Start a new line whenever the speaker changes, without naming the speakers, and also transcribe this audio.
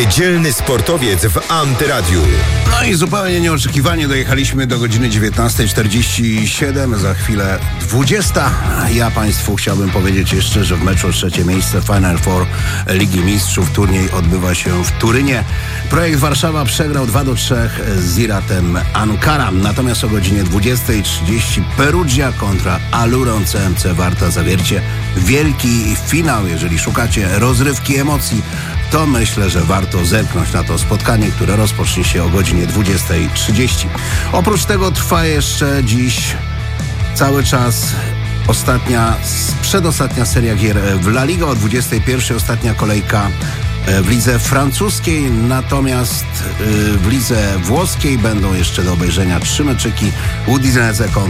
Niedzielny sportowiec w Antyradiu.
No i zupełnie nieoczekiwanie dojechaliśmy do godziny 19:47, za chwilę 20. Ja Państwu chciałbym powiedzieć jeszcze, że w meczu o trzecie miejsce Final Four Ligi Mistrzów turniej odbywa się w Turynie. Projekt Warszawa przegrał 2-3 z Iratem Ankara. Natomiast o godzinie 20:30 Perugia kontra Alurą CMC Warta Zawiercie. Wielki finał. Jeżeli szukacie rozrywki emocji, to myślę, że warto zerknąć na to spotkanie, które rozpocznie się o godzinie 20:30. Oprócz tego trwa jeszcze dziś cały czas przedostatnia seria gier w La Liga. O 21:00 ostatnia kolejka w lidze francuskiej, natomiast w lidze włoskiej będą jeszcze do obejrzenia 3 meczyki Udinese kontra